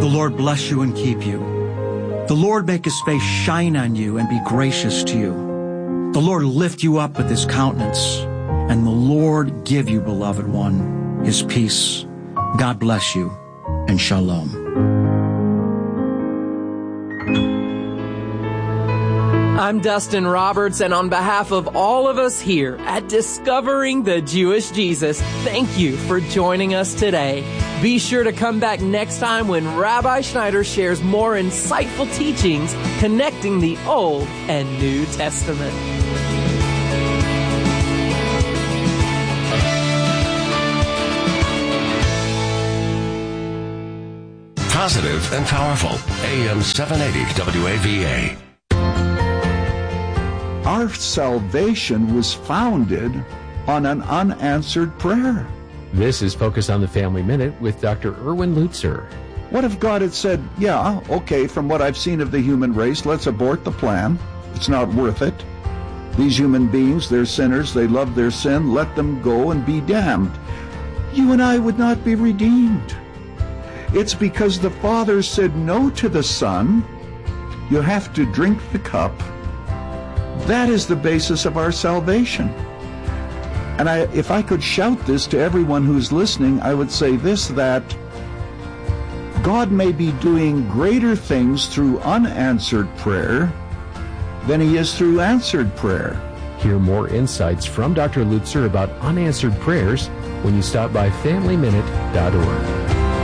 Lord bless you and keep you. The Lord make his face shine on you and be gracious to you. The Lord lift you up with his countenance, and the Lord give you, beloved one, his peace. God bless you, and shalom. I'm Dustin Roberts, and on behalf of all of us here at Discovering the Jewish Jesus, thank you for joining us today. Be sure to come back next time when Rabbi Schneider shares more insightful teachings connecting the Old and New Testament. Positive and powerful. AM 780 WAVA. Our salvation was founded on an unanswered prayer. This is Focus on the Family Minute with Dr. Erwin Lutzer. What if God had said, yeah, okay, from what I've seen of the human race, let's abort the plan. It's not worth it. These human beings, they're sinners, they love their sin, let them go and be damned. You and I would not be redeemed. It's because the Father said no to the Son. You have to drink the cup. That is the basis of our salvation. And if I could shout this to everyone who's listening, I would say this, that God may be doing greater things through unanswered prayer than he is through answered prayer. Hear more insights from Dr. Lutzer about unanswered prayers when you stop by FamilyMinute.org.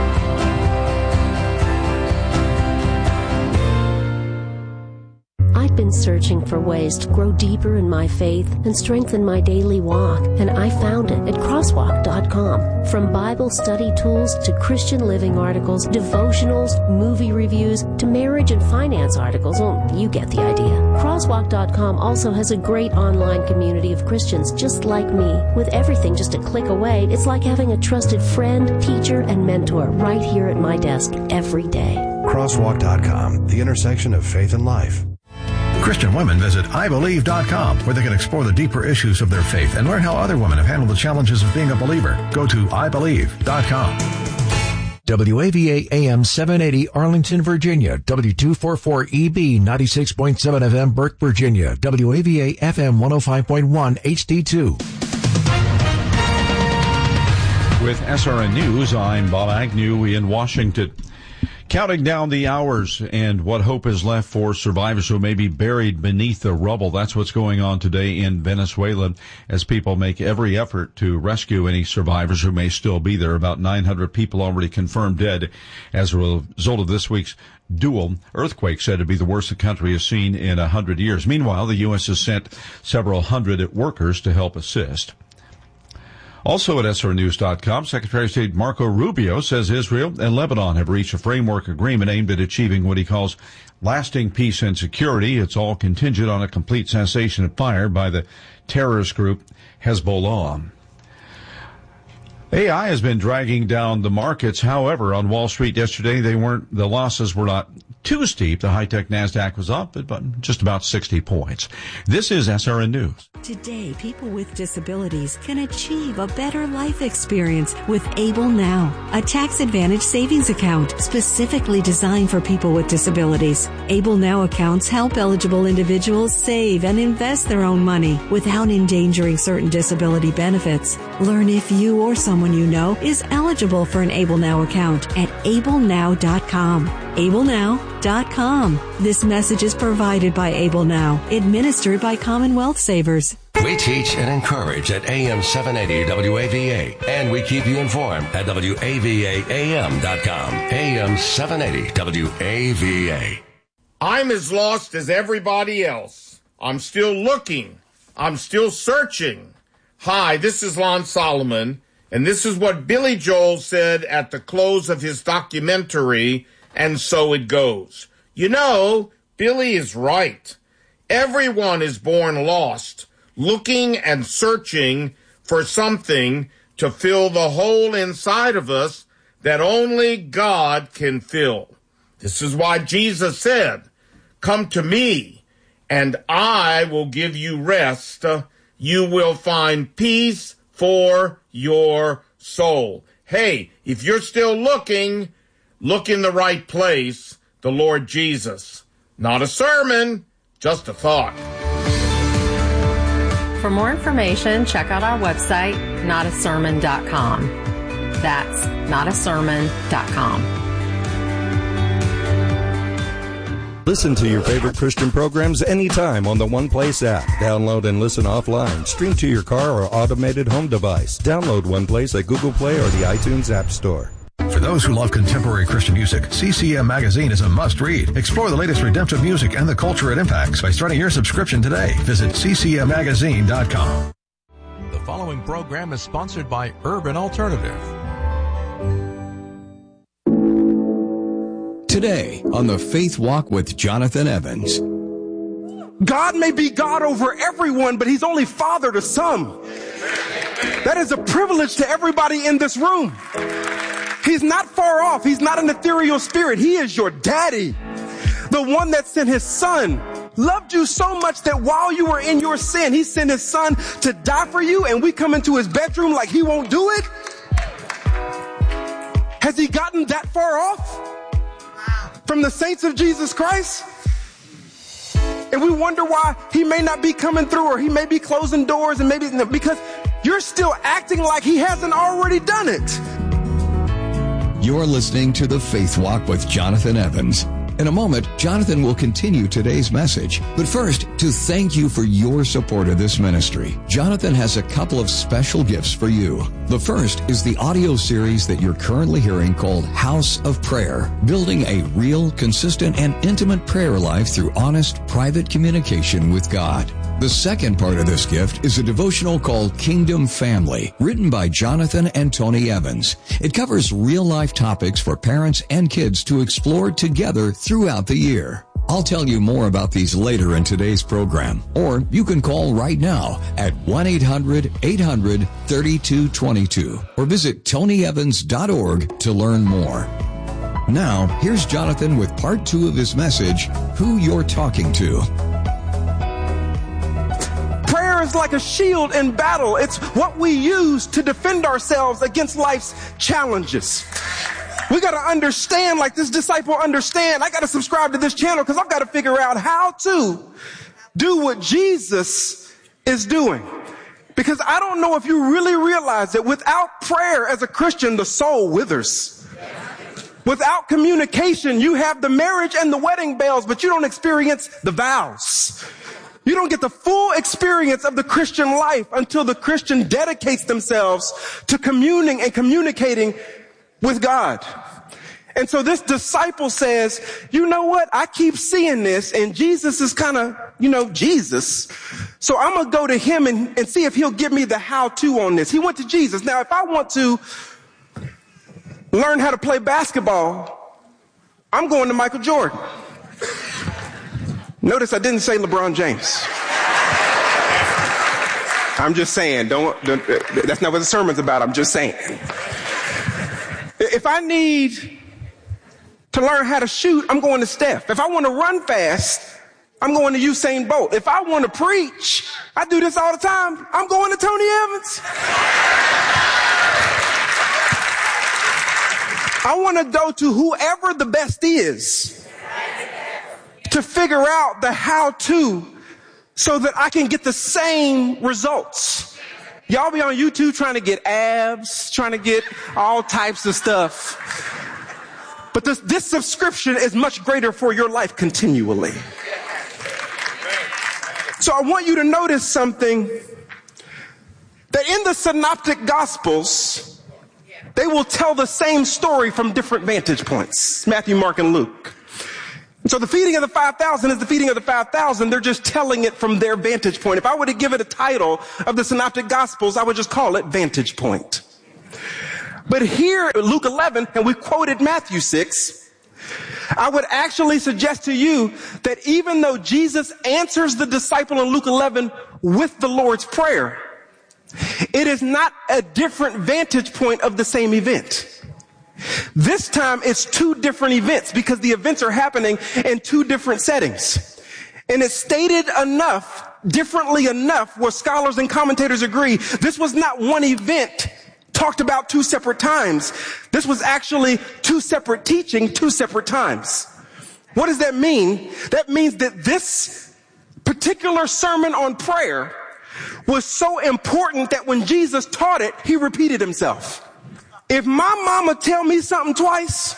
I've been searching for ways to grow deeper in my faith and strengthen my daily walk, and I found it at crosswalk.com. From Bible study tools to Christian living articles, devotionals, movie reviews, to marriage and finance articles, you get the idea. Crosswalk.com also has a great online community of Christians just like me. With everything just a click away, it's like having a trusted friend, teacher, and mentor right here at my desk every day. Crosswalk.com, the intersection of faith and life. Christian women visit IBelieve.com, where they can explore the deeper issues of their faith and learn how other women have handled the challenges of being a believer. Go to IBelieve.com. WAVA AM 780 Arlington, Virginia. W244EB 96.7 FM Burke, Virginia. WAVA FM 105.1 HD2. With SRN News, I'm Bob Agnew in Washington. Counting down the hours and what hope is left for survivors who may be buried beneath the rubble. That's what's going on today in Venezuela as people make every effort to rescue any survivors who may still be there. About 900 people already confirmed dead as a result of this week's dual earthquake, said to be the worst the country has seen in 100 years. Meanwhile, the U.S. has sent several hundred workers to help assist. Also at SRNews.com, Secretary of State Marco Rubio says Israel and Lebanon have reached a framework agreement aimed at achieving what he calls lasting peace and security. It's all contingent on a complete cessation of fire by the terrorist group Hezbollah. AI has been dragging down the markets. However, on Wall Street yesterday, the losses were not too steep. The high-tech NASDAQ was up, but just about 60 points. This is SRN News. Today, people with disabilities can achieve a better life experience with Able Now, a tax-advantaged savings account specifically designed for people with disabilities. Able Now accounts help eligible individuals save and invest their own money without endangering certain disability benefits. Learn if you or someone you know is eligible for an Able Now account at ablenow.com. ablenow.com. This message is provided by Able Now, administered by Commonwealth Savers. We teach and encourage at AM 780 WAVA, and we keep you informed at WAVAAM.com. AM 780 WAVA. I'm as lost as everybody else. I'm still looking. I'm still searching. Hi, this is Lon Solomon, and this is what Billy Joel said at the close of his documentary, And So It Goes. You know, Billy is right. Everyone is born lost, looking and searching for something to fill the hole inside of us that only God can fill. This is why Jesus said, "Come to me, and I will give you rest. You will find peace for your soul." Hey, if you're still looking, look in the right place, the Lord Jesus. Not a sermon, just a thought. For more information, check out our website, notasermon.com. That's notasermon.com. Listen to your favorite Christian programs anytime on the One Place app. Download and listen offline. Stream to your car or automated home device. Download One Place at Google Play or the iTunes App Store. For those who love contemporary Christian music, CCM Magazine is a must-read. Explore the latest redemptive music and the culture it impacts by starting your subscription today. Visit ccmmagazine.com. The following program is sponsored by Urban Alternative. Today on the Faith Walk with Jonathan Evans. God may be God over everyone, but he's only father to some. That is a privilege to everybody in this room. He's not far off. He's not an ethereal spirit. He is your daddy. The one that sent his son, loved you so much that while you were in your sin, he sent his son to die for you, and we come into his bedroom like he won't do it? Has he gotten that far off from the saints of Jesus Christ? And we wonder why he may not be coming through, or he may be closing doors, and maybe because you're still acting like he hasn't already done it. You're listening to the Faith Walk with Jonathan Evans. In a moment, Jonathan will continue today's message. But first, to thank you for your support of this ministry, Jonathan has a couple of special gifts for you. The first is the audio series that you're currently hearing called House of Prayer, building a real, consistent, and intimate prayer life through honest, private communication with God. The second part of this gift is a devotional called Kingdom Family, written by Jonathan and Tony Evans. It covers real-life topics for parents and kids to explore together throughout the year. I'll tell you more about these later in today's program, or you can call right now at 1-800-800-3222 or visit tonyevans.org to learn more. Now, here's Jonathan with part 2 of his message, Who You're Talking To. Prayer is like a shield in battle. It's what we use to defend ourselves against life's challenges. We got to understand, like this disciple understand, I got to subscribe to this channel because I've got to figure out how to do what Jesus is doing. Because I don't know if you really realize that without prayer as a Christian, the soul withers. Without communication, you have the marriage and the wedding bells, but you don't experience the vows. You don't get the full experience of the Christian life until the Christian dedicates themselves to communing and communicating with God. And so this disciple says, you know what? I keep seeing this, and Jesus is kind of, Jesus. So I'm going to go to him and see if he'll give me the how-to on this. He went to Jesus. Now, if I want to learn how to play basketball, I'm going to Michael Jordan. Notice I didn't say LeBron James. I'm just saying, that's not what the sermon's about. I'm just saying. If I need to learn how to shoot, I'm going to Steph. If I want to run fast, I'm going to Usain Bolt. If I want to preach, I do this all the time, I'm going to Tony Evans. I want to go to whoever the best is to figure out the how-to so that I can get the same results. Y'all be on YouTube trying to get abs, trying to get all types of stuff. But this subscription is much greater for your life continually. So I want you to notice something, that in the Synoptic Gospels, they will tell the same story from different vantage points. Matthew, Mark, and Luke. So the feeding of the 5,000 is the feeding of the 5,000. They're just telling it from their vantage point. If I were to give it a title of the Synoptic Gospels, I would just call it Vantage Point. But here, Luke 11, and we quoted Matthew 6, I would actually suggest to you that even though Jesus answers the disciple in Luke 11 with the Lord's Prayer, it is not a different vantage point of the same event. This time it's two different events because the events are happening in two different settings. And it's stated differently enough, where scholars and commentators agree, this was not one event talked about 2 separate times. This was actually 2 separate teaching, 2 separate times. What does that mean? That means that this particular sermon on prayer was so important that when Jesus taught it, he repeated himself. If my mama tell me something twice,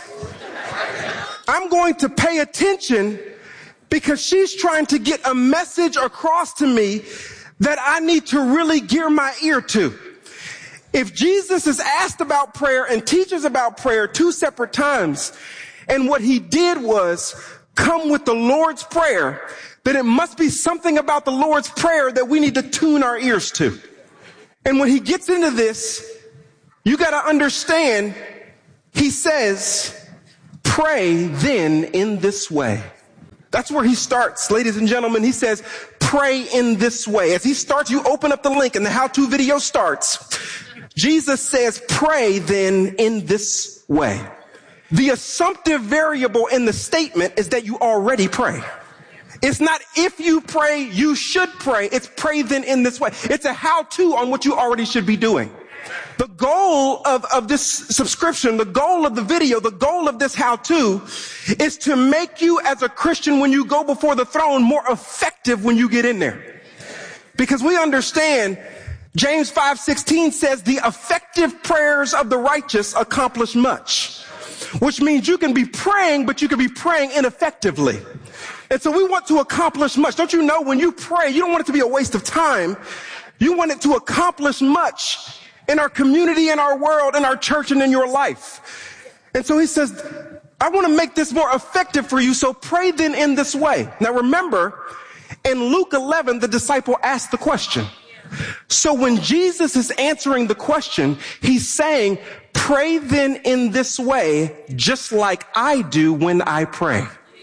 I'm going to pay attention because she's trying to get a message across to me that I need to really gear my ear to. If Jesus is asked about prayer and teaches about prayer 2 separate times, and what he did was come with the Lord's Prayer, then it must be something about the Lord's Prayer that we need to tune our ears to. And when he gets into this, you got to understand, he says, pray then in this way. That's where he starts, ladies and gentlemen. He says, pray in this way. As he starts, you open up the link and the how-to video starts. Jesus says, pray then in this way. The assumptive variable in the statement is that you already pray. It's not if you pray, you should pray. It's pray then in this way. It's a how-to on what you already should be doing. The goal of this subscription, the goal of the video, the goal of this how-to is to make you as a Christian when you go before the throne more effective when you get in there. Because we understand James 5:16 says the effective prayers of the righteous accomplish much, which means you can be praying, but you can be praying ineffectively. And so we want to accomplish much. Don't you know when you pray, you don't want it to be a waste of time. You want it to accomplish much in our community, in our world, in our church, and in your life. And so he says, I want to make this more effective for you, so pray then in this way. Now remember, in Luke 11, the disciple asked the question. So when Jesus is answering the question, he's saying, pray then in this way, just like I do when I pray.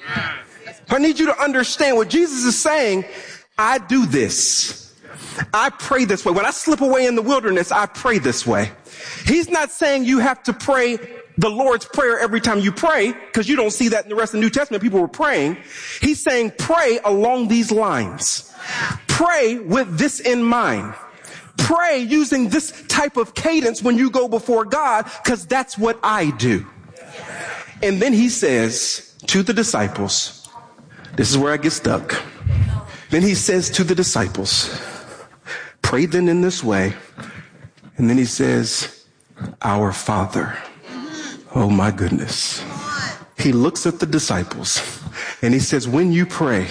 I need you to understand what Jesus is saying. I do this. I pray this way. When I slip away in the wilderness, I pray this way. He's not saying you have to pray the Lord's Prayer every time you pray, because you don't see that in the rest of the New Testament. People were praying. He's saying pray along these lines. Pray with this in mind. Pray using this type of cadence when you go before God, because that's what I do. And then he says to the disciples, this is where I get stuck. Then he says to the disciples, pray then in this way. And then he says, our Father. Oh my goodness. He looks at the disciples and he says, when you pray,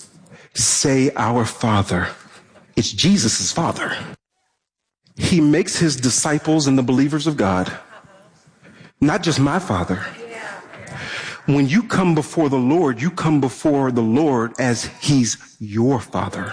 say our Father. It's Jesus' Father. He makes his disciples and the believers of God, not just my Father. When you come before the Lord, you come before the Lord as he's your Father.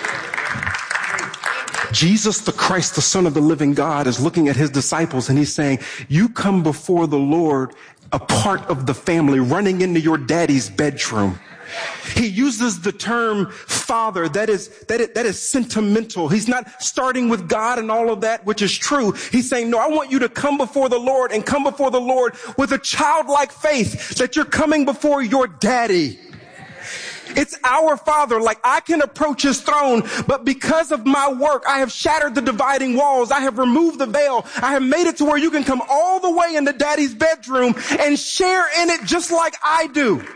Jesus the Christ, the Son of the living God, is looking at his disciples and he's saying, you come before the Lord a part of the family, running into your daddy's bedroom. He uses the term father. That is sentimental. He's not starting with God and all of that, which is true. He's saying, no, I want you to come before the Lord and come before the Lord with a childlike faith that you're coming before your daddy. It's our Father. Like I can approach his throne, but because of my work, I have shattered the dividing walls. I have removed the veil. I have made it to where you can come all the way into daddy's bedroom and share in it just like I do.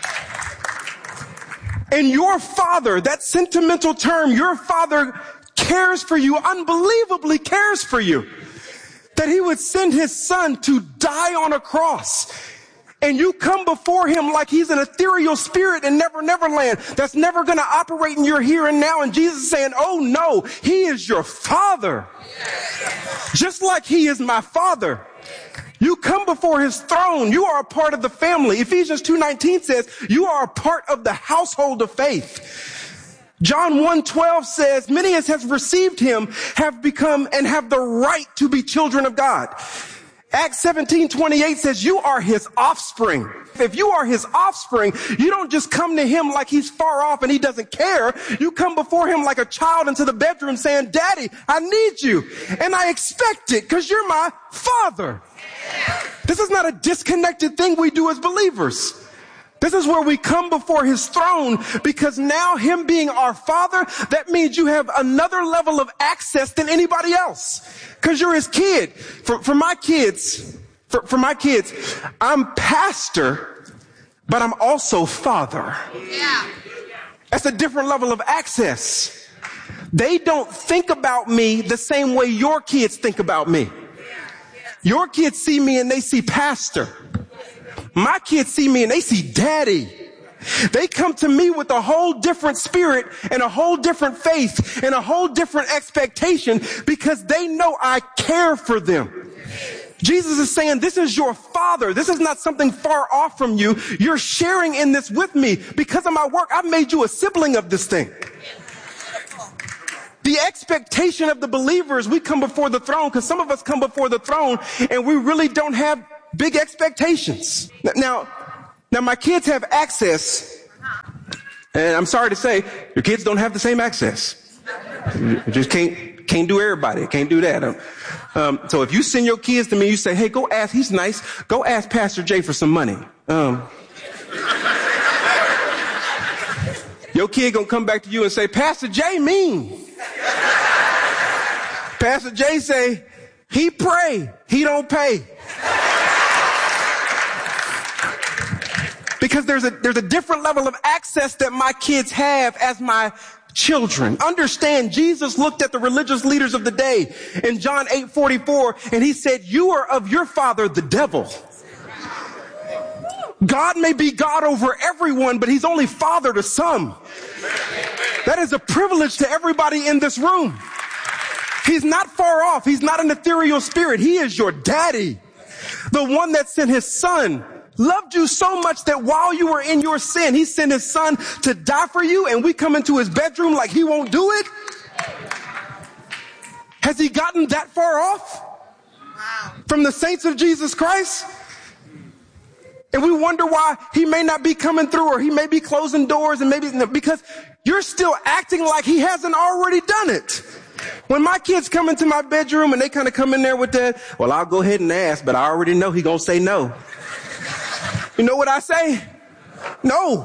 And your Father, that sentimental term, your Father cares for you, unbelievably cares for you. That he would send his son to die on a cross. And you come before him like he's an ethereal spirit in Neverland that's never going to operate in your here and now. And Jesus is saying, oh no, he is your Father. Just like he is my Father. You come before his throne. You are a part of the family. Ephesians 2:19 says you are a part of the household of faith. John 1:12 says, many as have received him have become and have the right to be children of God. Acts 17:28 says you are his offspring. If you are his offspring, you don't just come to him like he's far off and he doesn't care. You come before him like a child into the bedroom saying, Daddy, I need you. And I expect it because you're my Father. This is not a disconnected thing we do as believers. This is where we come before his throne, because now him being our Father, that means you have another level of access than anybody else, because you're his kid. For my kids, I'm pastor, but I'm also father. Yeah. That's a different level of access. They don't think about me the same way your kids think about me. Your kids see me and they see pastor. My kids see me and they see daddy. They come to me with a whole different spirit and a whole different faith and a whole different expectation, because they know I care for them. Jesus is saying, this is your Father. This is not something far off from you. You're sharing in this with me. Because of my work, I've made you a sibling of this thing. The expectation of the believers, we come before the throne, because some of us come before the throne and we really don't have big expectations. Now my kids have access, and I'm sorry to say, your kids don't have the same access. You just can't do everybody. Can't do that. So if you send your kids to me, you say, hey, go ask, he's nice. Go ask Pastor Jay for some money. Your kid gonna come back to you and say, Pastor Jay mean. Pastor Jay say, he pray, he don't pay. Because there's a different level of access that my kids have as my children. Understand, Jesus looked at the religious leaders of the day in John 8:44, and he said, you are of your father, the devil. God may be God over everyone, but he's only father to some. That is a privilege to everybody in this room. He's not far off. He's not an ethereal spirit. He is your daddy. The one that sent his son, loved you so much that while you were in your sin, he sent his son to die for you, and we come into his bedroom like he won't do it? Has he gotten that far off from the saints of Jesus Christ? And we wonder why he may not be coming through, or he may be closing doors, and maybe because you're still acting like he hasn't already done it. When my kids come into my bedroom and they kind of come in there with that, well, I'll go ahead and ask, but I already know he gonna say no. You know what I say? No.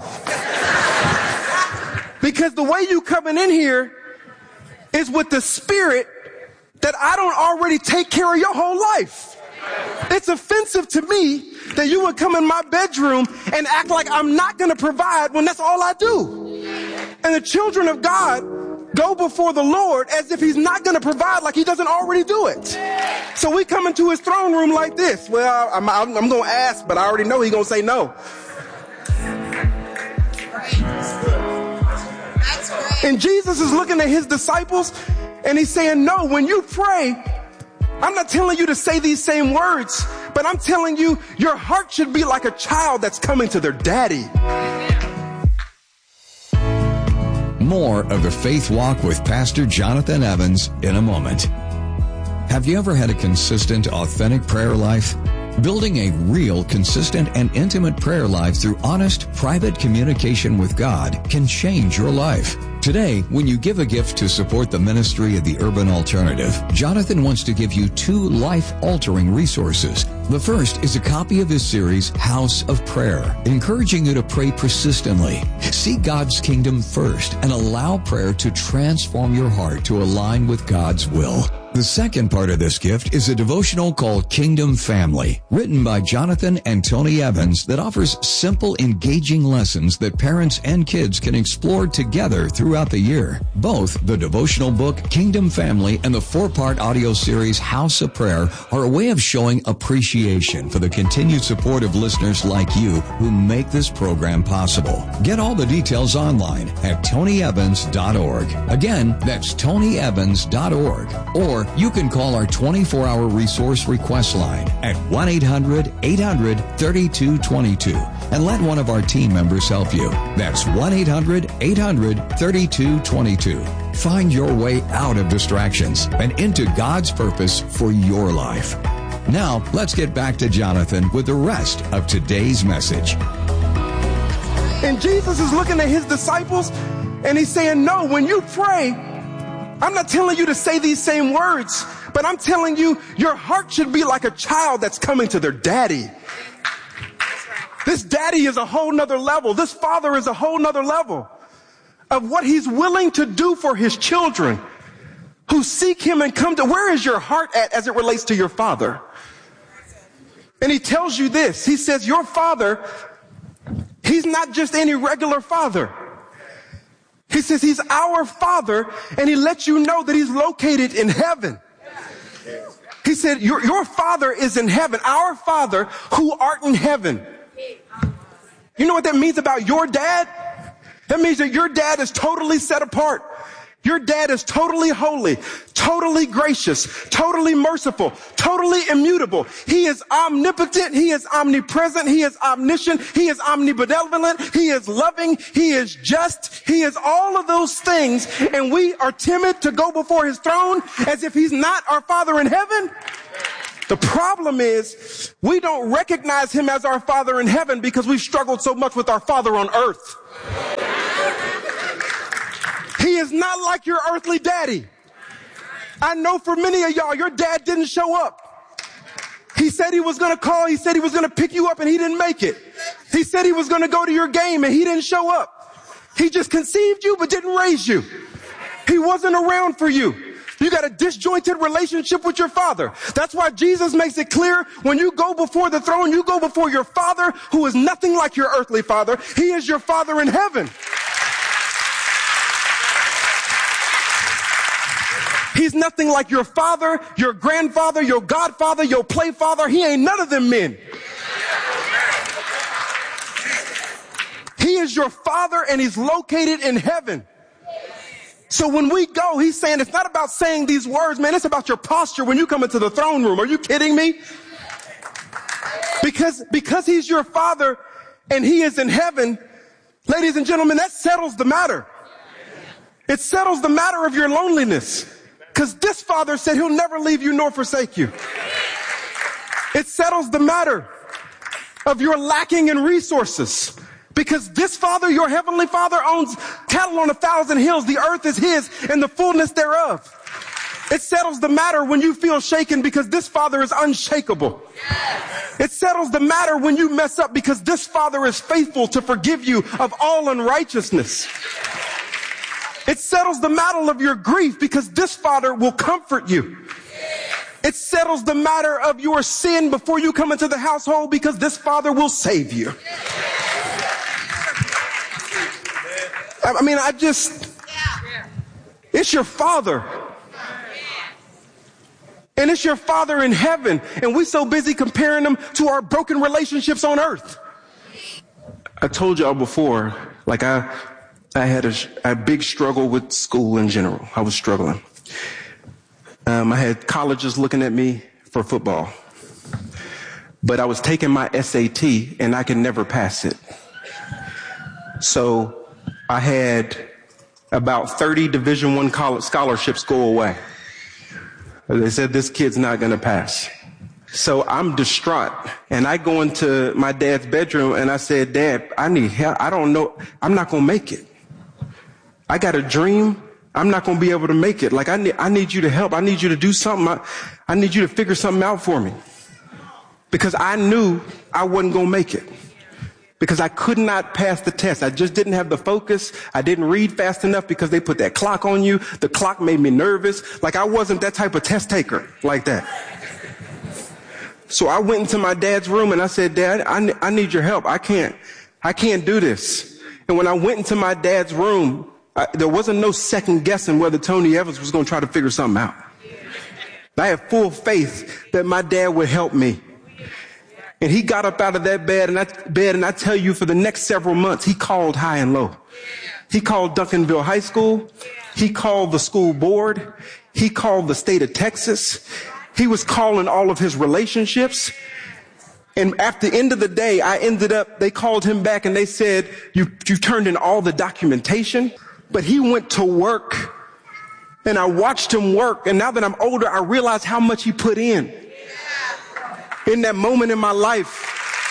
Because the way you coming in here is with the spirit that I don't already take care of your whole life. It's offensive to me that you would come in my bedroom and act like I'm not going to provide when that's all I do. And the children of God go before the Lord as if he's not going to provide, like he doesn't already do it. So we come into his throne room like this. Well, I'm going to ask, but I already know he's going to say no. And Jesus is looking at his disciples and he's saying, no, when you pray, I'm not telling you to say these same words, but I'm telling you, your heart should be like a child that's coming to their daddy. More of the Faith Walk with Pastor Jonathan Evans in a moment. Have you ever had a consistent, authentic prayer life? Building a real, consistent, and intimate prayer life through honest, private communication with God can change your life. Today, when you give a gift to support the ministry of the Urban Alternative, Jonathan wants to give you 2 life-altering resources. The first is a copy of his series, House of Prayer, encouraging you to pray persistently. See God's kingdom first and allow prayer to transform your heart to align with God's will. The second part of this gift is a devotional called Kingdom Family, written by Jonathan and Tony Evans, that offers simple, engaging lessons that parents and kids can explore together throughout the year. Both the devotional book, Kingdom Family, and the 4-part audio series, House of Prayer, are a way of showing appreciation for the continued support of listeners like you who make this program possible. Get all the details online at tonyevans.org. Again, that's tonyevans.org. Or you can call our 24-hour resource request line at 1-800-800-3222 and let one of our team members help you. That's 1-800-800-3222. Find your way out of distractions and into God's purpose for your life. Now, let's get back to Jonathan with the rest of today's message. And Jesus is looking at his disciples and he's saying, no, when you pray, I'm not telling you to say these same words, but I'm telling you, your heart should be like a child that's coming to their daddy. This daddy is a whole nother level. This father is a whole nother level of what he's willing to do for his children who seek him and come to. Where is your heart at as it relates to your father? And he tells you this. He says, your father, he's not just any regular father. He says he's our father, and he lets you know that he's located in heaven. He said, your father is in heaven. Our Father who art in heaven. You know what that means about your dad? That means that your dad is totally set apart. Your dad is totally holy, totally gracious, totally merciful, totally immutable. He is omnipotent. He is omnipresent. He is omniscient. He is omnibenevolent. He is loving. He is just. He is all of those things. And we are timid to go before his throne as if he's not our Father in heaven. The problem is we don't recognize him as our Father in heaven because we've struggled so much with our Father on earth. He is not like your earthly daddy. I know for many of y'all, your dad didn't show up. He said he was going to call. He said he was going to pick you up and he didn't make it. He said he was going to go to your game and he didn't show up. He just conceived you but didn't raise you. He wasn't around for you. You got a disjointed relationship with your father. That's why Jesus makes it clear when you go before the throne, you go before your father who is nothing like your earthly father. He is your Father in heaven. He's nothing like your father, your grandfather, your godfather, your play father. He ain't none of them men. He is your Father and he's located in heaven. So when we go, he's saying it's not about saying these words, man. It's about your posture when you come into the throne room. Are you kidding me? Because he's your Father and he is in heaven, ladies and gentlemen, that settles the matter. It settles the matter of your loneliness. Because this Father said he'll never leave you nor forsake you. It settles the matter of your lacking in resources. Because this Father, your heavenly Father, owns cattle on 1,000 hills. The earth is his and the fullness thereof. It settles the matter when you feel shaken because this Father is unshakable. It settles the matter when you mess up because this Father is faithful to forgive you of all unrighteousness. It settles the matter of your grief because this Father will comfort you. It settles the matter of your sin before you come into the household because this Father will save you. I mean, it's your Father. And it's your Father in heaven. And we're so busy comparing them to our broken relationships on earth. I told y'all before, like I had a big struggle with school in general. I was struggling. I had colleges looking at me for football. But I was taking my SAT and I could never pass it. So I had about 30 Division I college scholarships go away. They said, this kid's not going to pass. So I'm distraught. And I go into my dad's bedroom and I said, Dad, I need help. I don't know. I'm not going to make it. I got a dream. I'm not going to be able to make it. Like, I need you to help. I need you to do something. I need you to figure something out for me. Because I knew I wasn't going to make it. Because I could not pass the test. I just didn't have the focus. I didn't read fast enough because they put that clock on you. The clock made me nervous. Like, I wasn't that type of test taker like that. So I went into my dad's room and I said, Dad, I need your help. I can't do this. And when I went into my dad's room, there wasn't no second guessing whether Tony Evans was going to try to figure something out. I had full faith that my dad would help me. And he got up out of that bed and I tell you, for the next several months, he called high and low. He called Duncanville High School. He called the school board. He called the state of Texas. He was calling all of his relationships. And at the end of the day, they called him back and they said, you turned in all the documentation. But he went to work and I watched him work. And now that I'm older, I realize how much he put in that moment in my life.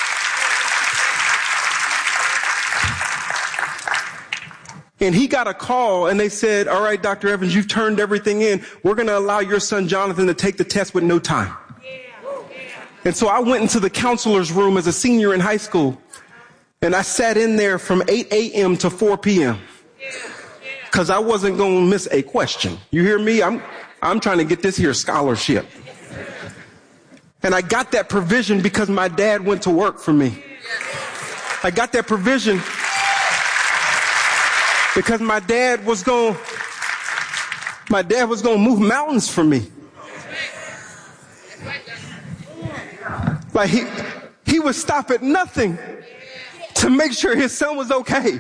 And he got a call and they said, all right, Dr. Evans, you've turned everything in. We're going to allow your son Jonathan to take the test with no time. And so I went into the counselor's room as a senior in high school, and I sat in there from 8 a.m. to 4 p.m. because I wasn't going to miss a question. You hear me? I'm trying to get this here scholarship. And I got that provision because my dad went to work for me. I got that provision because my dad was going to move mountains for me. Like he would stop at nothing to make sure his son was okay.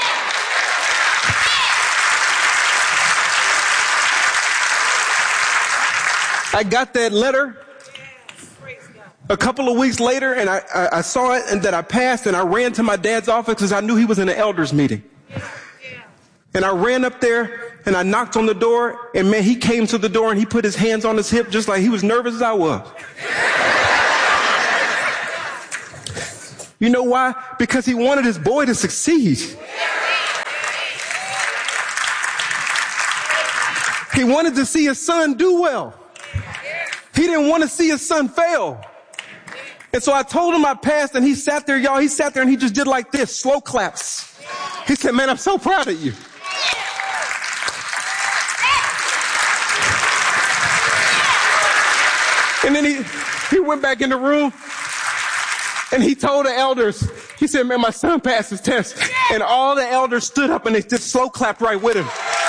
I got that letter a couple of weeks later, and I saw it and that I passed, and I ran to my dad's office because I knew he was in an elders meeting. And I ran up there and I knocked on the door, and man, he came to the door and he put his hands on his hip just like he was nervous as I was. You know why? Because he wanted his boy to succeed. He wanted to see his son do well. He didn't want to see his son fail. And so I told him I passed, and he sat there, y'all. He sat there and he just did like this, slow claps. He said, man, I'm so proud of you. And then he went back in the room and he told the elders, he said, man, my son passed his test. And all the elders stood up and they just slow clapped right with him.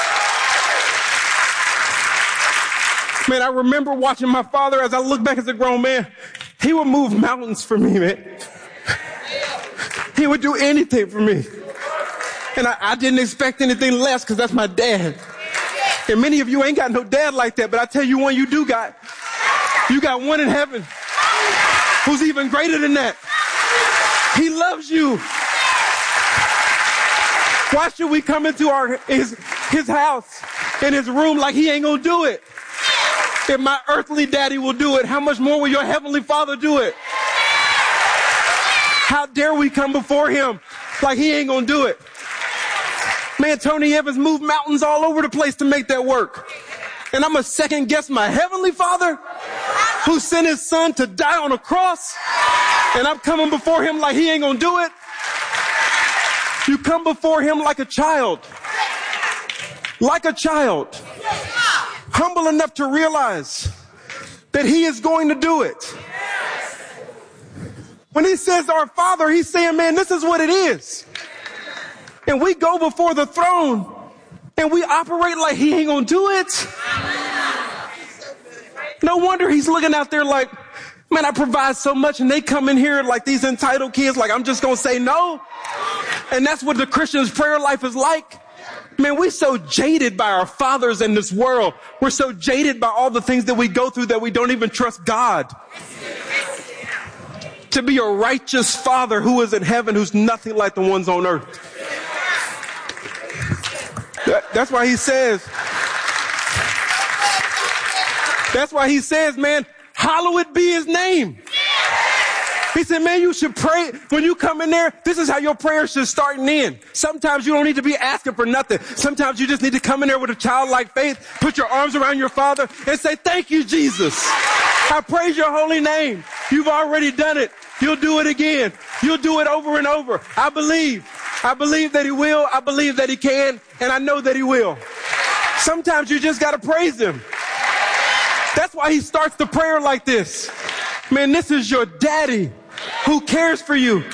Man, I remember watching my father as I look back as a grown man. He would move mountains for me, man. He would do anything for me. And I didn't expect anything less because that's my dad. And many of you ain't got no dad like that, but I tell you one you do got. You got one in heaven who's even greater than that. He loves you. Why should we come into his house, in his room, like he ain't gonna do it? If my earthly daddy will do it, how much more will your heavenly father do it? How dare we come before him like he ain't gonna do it? Man, Tony Evans moved mountains all over the place to make that work. And I'm a second guess my heavenly father who sent his son to die on a cross, and I'm coming before him like he ain't gonna do it. You come before him like a child, humble enough to realize that he is going to do it. When he says our Father, he's saying, man, this is what it is. And we go before the throne and we operate like he ain't gonna do it. No wonder he's looking out there like, man, I provide so much, and they come in here like these entitled kids, like I'm just gonna say no. And that's what the Christian's prayer life is like. Man, we're so jaded by our fathers in this world. We're so jaded by all the things that we go through that we don't even trust God to be a righteous father who is in heaven, who's nothing like the ones on earth. That's why he says, man, hallowed be his name. He said, man, you should pray when you come in there. This is how your prayer should start and end. Sometimes you don't need to be asking for nothing. Sometimes you just need to come in there with a childlike faith, put your arms around your Father and say, thank you, Jesus. I praise your holy name. You've already done it. You'll do it again. You'll do it over and over. I believe that he will. I believe that he can. And I know that he will. Sometimes you just got to praise him. That's why he starts the prayer like this. Man, this is your daddy who cares for you.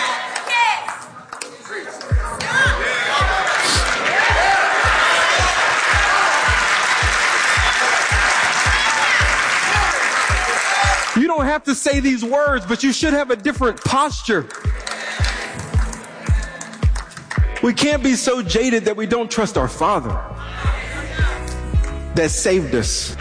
You don't have to say these words, but you should have a different posture. We can't be so jaded that we don't trust our Father that saved us.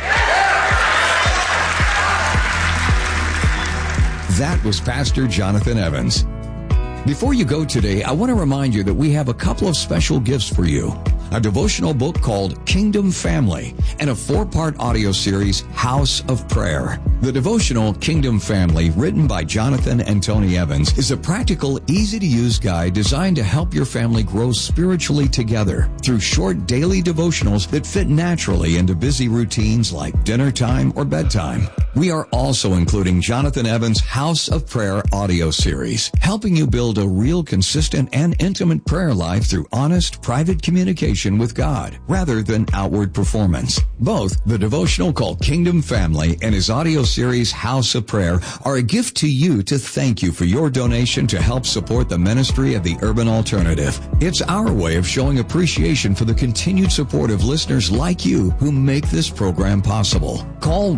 That was Pastor Jonathan Evans. Before you go today, I want to remind you that we have a couple of special gifts for you. a devotional book called Kingdom Family, and a 4-part audio series, House of Prayer. The devotional Kingdom Family, written by Jonathan and Tony Evans, is a practical, easy-to-use guide designed to help your family grow spiritually together through short daily devotionals that fit naturally into busy routines like dinner time or bedtime. We are also including Jonathan Evans' House of Prayer audio series, helping you build a real, consistent, and intimate prayer life through honest, private communication with God, rather than outward performance. Both the devotional called Kingdom Family and his audio series, House of Prayer, are a gift to you to thank you for your donation to help support the ministry of the Urban Alternative. It's our way of showing appreciation for the continued support of listeners like you who make this program possible. Call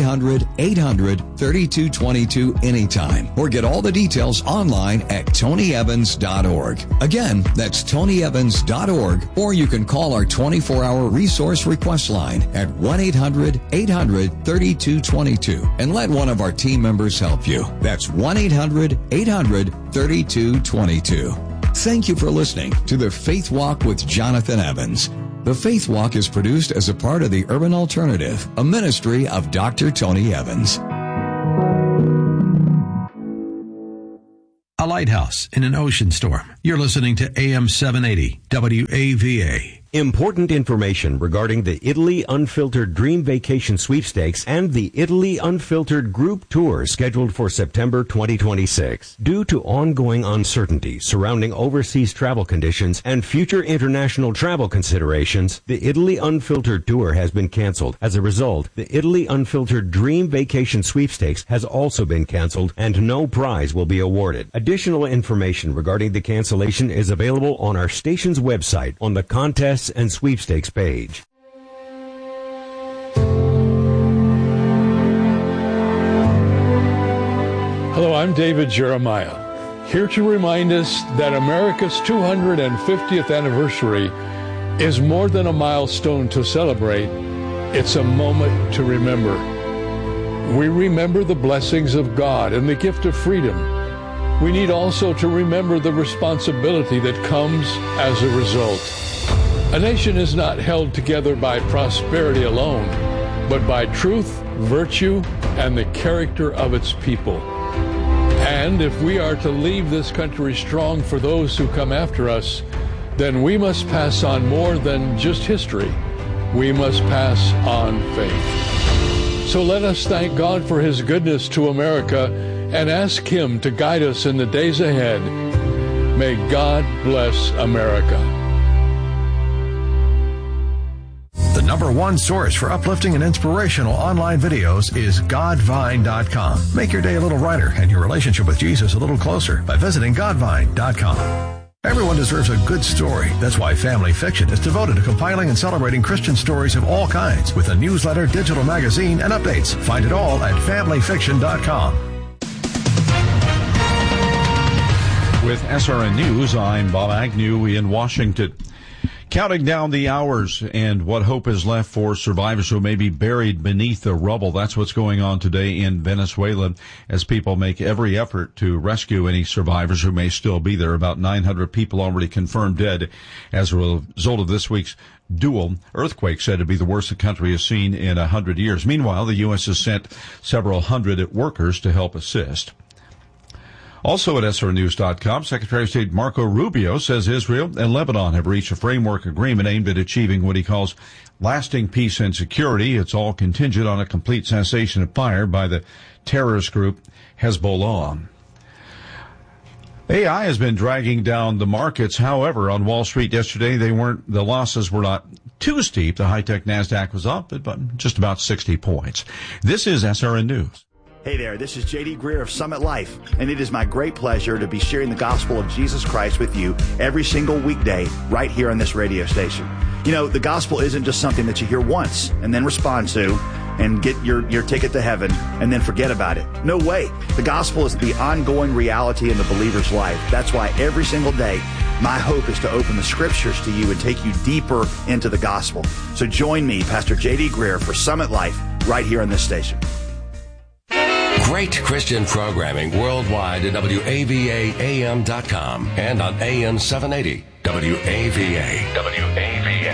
1-800-800-3222 anytime, or get all the details online at tonyevans.org. Again, that's tonyevans.org, or you can call our 24-hour resource request line at 1-800-800-3222 and let one of our team members help you. That's 1-800-800-3222. Thank you for listening to The Faith Walk with Jonathan Evans. The Faith Walk is produced as a part of the Urban Alternative, a ministry of Dr. Tony Evans. A lighthouse in an ocean storm. You're listening to AM 780 WAVA. Important information regarding the Italy Unfiltered Dream Vacation Sweepstakes and the Italy Unfiltered Group Tour scheduled for September 2026. Due to ongoing uncertainty surrounding overseas travel conditions and future international travel considerations, the Italy Unfiltered Tour has been canceled. As a result, the Italy Unfiltered Dream Vacation Sweepstakes has also been canceled and no prize will be awarded. Additional information regarding the cancellation is available on our station's website on the Contests and Sweepstakes page. Hello, I'm David Jeremiah, here to remind us that America's 250th anniversary is more than a milestone to celebrate. It's a moment to remember. We remember the blessings of God and the gift of freedom. We need also to remember the responsibility that comes as a result. A nation is not held together by prosperity alone, but by truth, virtue, and the character of its people. And if we are to leave this country strong for those who come after us, then we must pass on more than just history. We must pass on faith. So let us thank God for His goodness to America and ask Him to guide us in the days ahead. May God bless America. The number one source for uplifting and inspirational online videos is Godvine.com. Make your day a little brighter and your relationship with Jesus a little closer by visiting Godvine.com. Everyone deserves a good story. That's why Family Fiction is devoted to compiling and celebrating Christian stories of all kinds with a newsletter, digital magazine, and updates. Find it all at FamilyFiction.com. With SRN News, I'm Bob Agnew in Washington. Counting down the hours and what hope is left for survivors who may be buried beneath the rubble. That's what's going on today in Venezuela as people make every effort to rescue any survivors who may still be there. About 900 people already confirmed dead as a result of this week's dual earthquake, said to be the worst the country has seen in 100 years. Meanwhile, the U.S. has sent several hundred workers to help assist. Also at SRNews.com, Secretary of State Marco Rubio says Israel and Lebanon have reached a framework agreement aimed at achieving what he calls lasting peace and security. It's all contingent on a complete cessation of fire by the terrorist group Hezbollah. AI has been dragging down the markets. However, on Wall Street yesterday, the losses were not too steep. The high-tech NASDAQ was up but just about 60 points. This is SRN News. Hey there, this is J.D. Greer of Summit Life, and it is my great pleasure to be sharing the gospel of Jesus Christ with you every single weekday right here on this radio station. You know, the gospel isn't just something that you hear once and then respond to and get your ticket to heaven and then forget about it. No way. The gospel is the ongoing reality in the believer's life. That's why every single day, my hope is to open the scriptures to you and take you deeper into the gospel. So join me, Pastor J.D. Greer, for Summit Life right here on this station. Great Christian programming worldwide at WAVAAM.com and on AM 780 WAVA.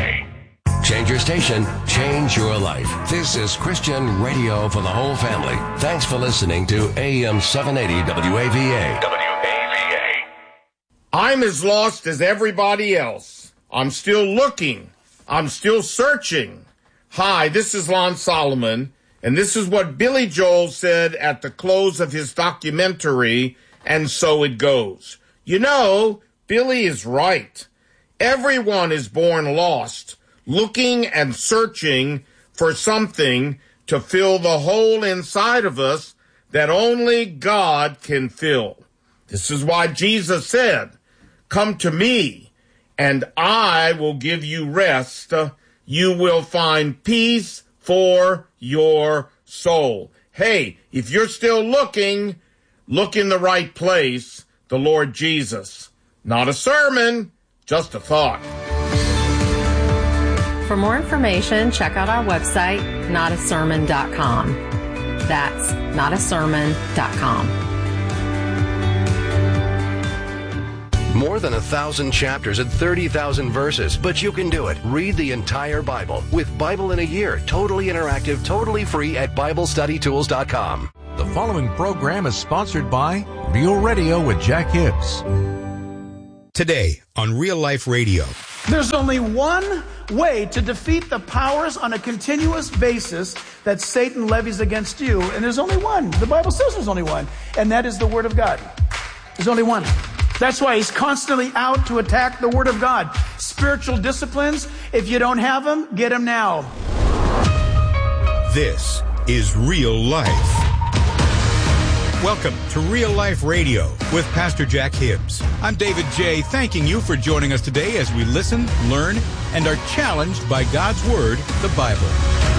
Change your station, change your life. This is Christian radio for the whole family. Thanks for listening to AM 780 WAVA. WAVA. I'm as lost as everybody else. I'm still looking. I'm still searching. Hi, this is Lon Solomon, and this is what Billy Joel said at the close of his documentary, And So It Goes. You know, Billy is right. Everyone is born lost, looking and searching for something to fill the hole inside of us that only God can fill. This is why Jesus said, "Come to me, and I will give you rest. You will find peace for your soul." Hey, if you're still looking, look in the right place, the Lord Jesus. Not a sermon, just a thought. For more information, check out our website, notasermon.com. That's notasermon.com. More than 1,000 chapters and 30,000 verses, but you can do it. Read the entire Bible with Bible in a Year, totally interactive, totally free at BibleStudyTools.com. The following program is sponsored by Real Radio with Jack Hibbs. Today on Real Life Radio. There's only one way to defeat the powers on a continuous basis that Satan levies against you, and there's only one. The Bible says there's only one, and that is the Word of God. There's only one. That's why he's constantly out to attack the Word of God. Spiritual disciplines, if you don't have them, get them now. This is Real Life. Welcome to Real Life Radio with Pastor Jack Hibbs. I'm David J., thanking you for joining us today as we listen, learn, and are challenged by God's Word, the Bible.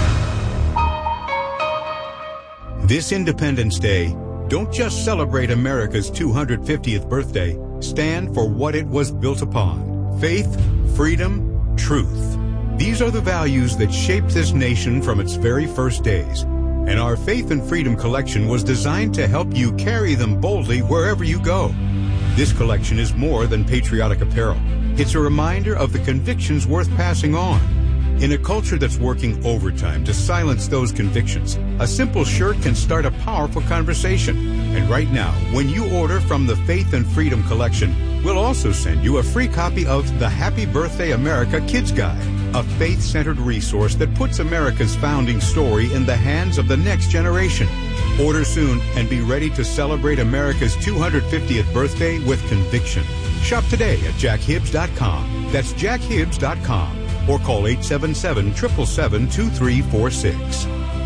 This Independence Day, don't just celebrate America's 250th birthday. Stand for what it was built upon. Faith, freedom, truth. These are the values that shaped this nation from its very first days. And our Faith and Freedom collection was designed to help you carry them boldly wherever you go. This collection is more than patriotic apparel. It's a reminder of the convictions worth passing on. In a culture that's working overtime to silence those convictions, a simple shirt can start a powerful conversation. And right now, when you order from the Faith and Freedom collection, we'll also send you a free copy of the Happy Birthday America Kids Guide, a faith-centered resource that puts America's founding story in the hands of the next generation. Order soon and be ready to celebrate America's 250th birthday with conviction. Shop today at jackhibbs.com. That's jackhibbs.com. Or call 877-777-2346.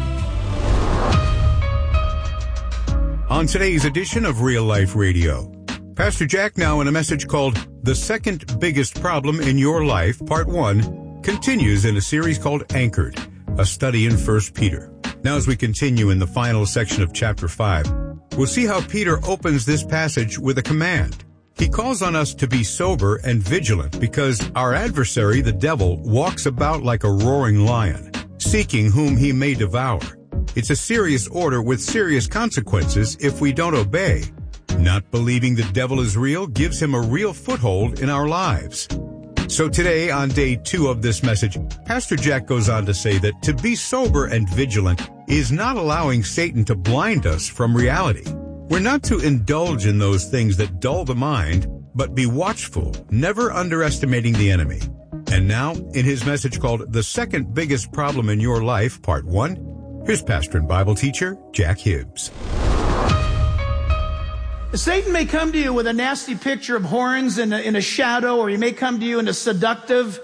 On today's edition of Real Life Radio, Pastor Jack, now in a message called The Second Biggest Problem in Your Life, Part 1, continues in a series called Anchored, a study in 1 Peter. Now as we continue in the final section of chapter 5, we'll see how Peter opens this passage with a command. He calls on us to be sober and vigilant because our adversary, the devil, walks about like a roaring lion, seeking whom he may devour. It's a serious order with serious consequences if we don't obey. Not believing the devil is real gives him a real foothold in our lives. So today, on day 2 of this message, Pastor Jack goes on to say that to be sober and vigilant is not allowing Satan to blind us from reality. We're not to indulge in those things that dull the mind, but be watchful, never underestimating the enemy. And now, in his message called The Second Biggest Problem in Your Life, Part 1, here's pastor and Bible teacher, Jack Hibbs. Satan may come to you with a nasty picture of horns in a shadow, or he may come to you in a seductive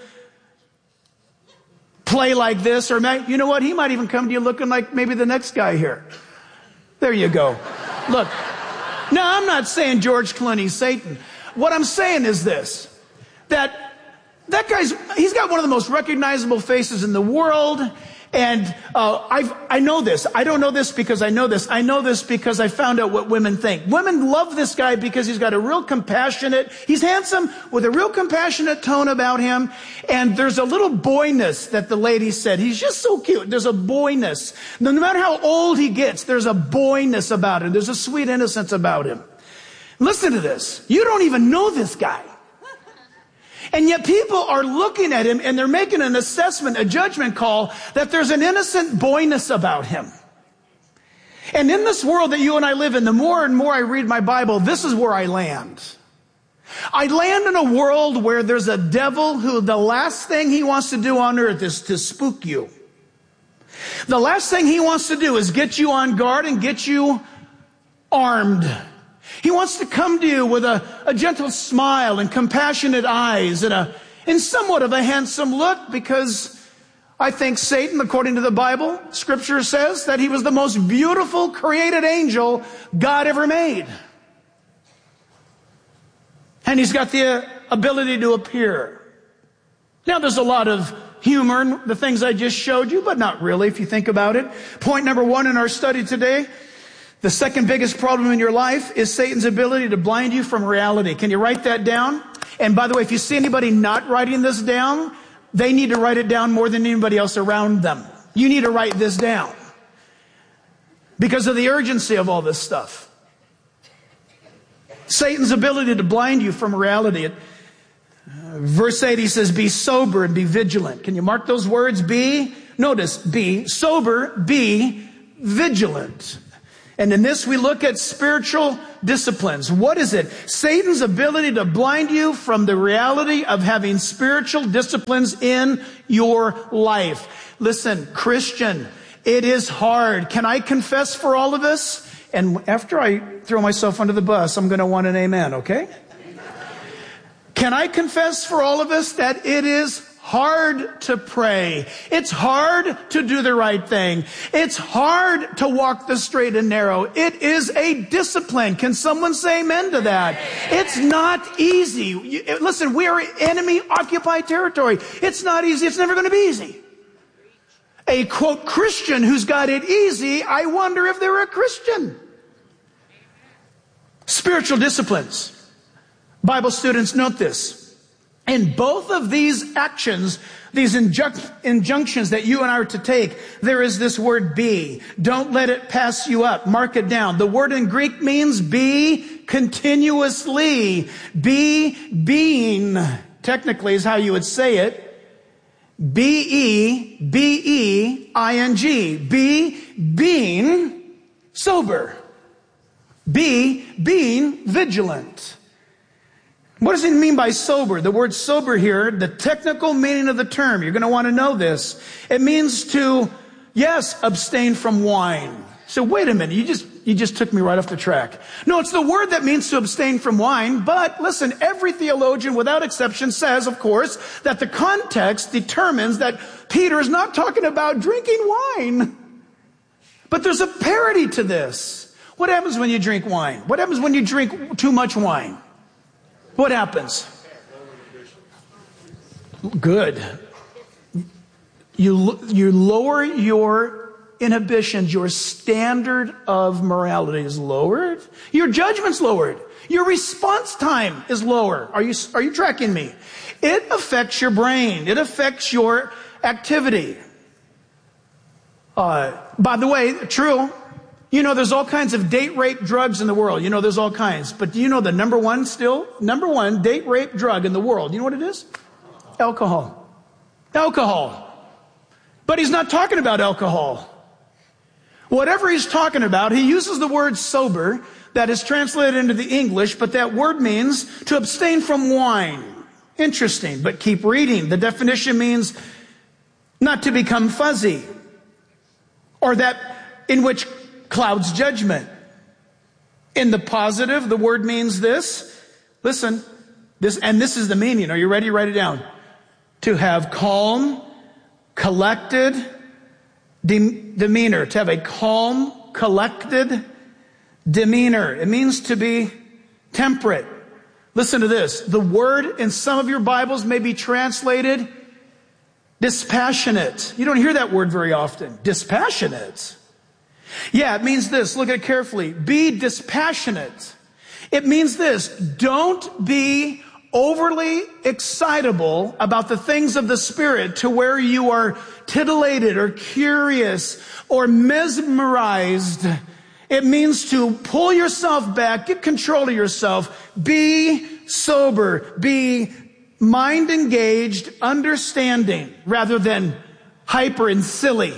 play like this, or you know what? He might even come to you looking like maybe the next guy here. There you go. Look, no, I'm not saying George Clooney's Satan. What I'm saying is this, that he's got one of the most recognizable faces in the world. And I know this. I don't know this because I know this. I know this because I found out what women think. Women love this guy because he's got a real compassionate, he's handsome with a real compassionate tone about him. And there's a little boyness that the lady said. He's just so cute. There's a boyness. No matter how old he gets, there's a boyness about him. There's a sweet innocence about him. Listen to this. You don't even know this guy. And yet people are looking at him and they're making an assessment, a judgment call, that there's an innocent boyness about him. And in this world that you and I live in, the more and more I read my Bible, this is where I land. I land in a world where there's a devil who the last thing he wants to do on earth is to spook you. The last thing he wants to do is get you on guard and get you armed. He wants to come to you with a gentle smile and compassionate eyes and somewhat of a handsome look, because I think Satan, according to the Bible, Scripture says that he was the most beautiful created angel God ever made. And he's got the ability to appear. Now, there's a lot of humor in the things I just showed you, but not really if you think about it. Point number 1 in our study today, the second biggest problem in your life is Satan's ability to blind you from reality. Can you write that down? And by the way, if you see anybody not writing this down, they need to write it down more than anybody else around them. You need to write this down because of the urgency of all this stuff. Satan's ability to blind you from reality. Verse 8, he says, be sober and be vigilant. Can you mark those words? Notice, be sober, be vigilant. And in this we look at spiritual disciplines. What is it? Satan's ability to blind you from the reality of having spiritual disciplines in your life. Listen, Christian, it is hard. Can I confess for all of us? And after I throw myself under the bus, I'm going to want an amen, okay? Can I confess for all of us that it is hard to pray? It's hard to do the right thing. It's hard to walk the straight and narrow. It is a discipline. Can someone say amen to that? It's not easy. Listen, we are enemy-occupied territory. It's not easy. It's never going to be easy. A, quote, Christian who's got it easy, I wonder if they're a Christian. Spiritual disciplines. Bible students, note this. In both of these actions, these injunctions that you and I are to take, there is this word be. Don't let it pass you up. Mark it down. The word in Greek means be continuously. Be being, technically is how you would say it. B-E-B-E-I-N-G. Be being sober. Be being vigilant. What does it mean by sober? The word sober here, the technical meaning of the term, you're going to want to know this. It means to, yes, abstain from wine. So wait a minute, you just took me right off the track. No, it's the word that means to abstain from wine, but listen, every theologian without exception says, of course, that the context determines that Peter is not talking about drinking wine. But there's a parity to this. What happens when you drink wine? What happens when you drink too much wine? What happens? Good. You lower your inhibitions, your standard of morality is lowered. Your judgment's lowered. Your response time is lower. Are you tracking me? It affects your brain. It affects your activity. By the way, true. You know, there's all kinds of date rape drugs in the world. You know, there's all kinds. But do you know the number one date rape drug in the world? You know what it is? Alcohol. Alcohol. But he's not talking about alcohol. Whatever he's talking about, he uses the word sober that is translated into the English, but that word means to abstain from wine. Interesting, but keep reading. The definition means not to become fuzzy, or that in which clouds judgment. In the positive, the word means this. Listen, this is the meaning. Are you ready? Write it down. To have calm, collected demeanor. To have a calm, collected demeanor. It means to be temperate. Listen to this. The word in some of your Bibles may be translated dispassionate. You don't hear that word very often. Dispassionate. Yeah, it means this. Look at it carefully. Be dispassionate. It means this. Don't be overly excitable about the things of the Spirit to where you are titillated or curious or mesmerized. It means to pull yourself back, get control of yourself, be sober, be mind engaged, understanding, rather than hyper and silly.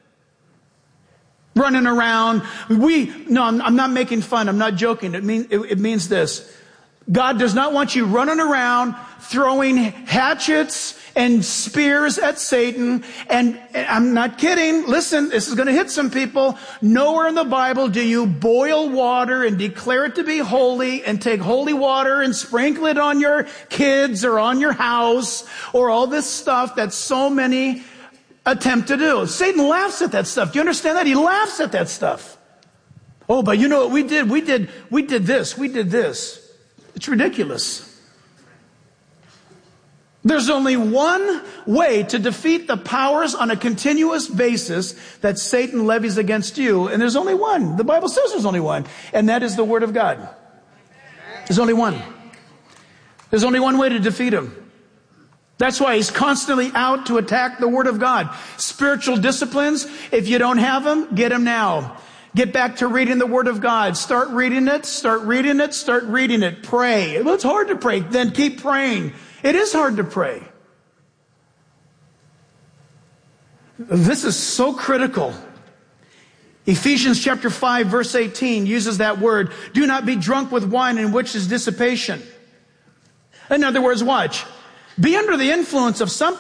Running around. I'm not making fun. I'm not joking. It means this. God does not want you running around throwing hatchets and spears at Satan. And I'm not kidding. Listen, this is going to hit some people. Nowhere in the Bible do you boil water and declare it to be holy and take holy water and sprinkle it on your kids or on your house or all this stuff that so many attempt to do. Satan laughs at that stuff. Do you understand that? He laughs at that stuff. Oh, but you know what we did? We did this. We did this. It's ridiculous. There's only one way to defeat the powers on a continuous basis that Satan levies against you, and there's only one. The Bible says there's only one, and that is the Word of God. There's only one. There's only one way to defeat him. That's why he's constantly out to attack the Word of God. Spiritual disciplines, if you don't have them, get them now. Get back to reading the Word of God. Start reading it, start reading it, start reading it. Pray. Well, it's hard to pray. Then keep praying. It is hard to pray. This is so critical. Ephesians chapter 5, verse 18 uses that word. Do not be drunk with wine in which is dissipation. In other words, watch. Be under the influence of something.